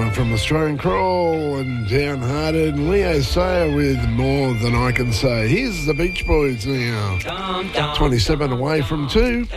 from Australian Crawl and Downhearted, and Leo Sayer with More Than I Can Say. Here's the Beach Boys now. 27 away from 2.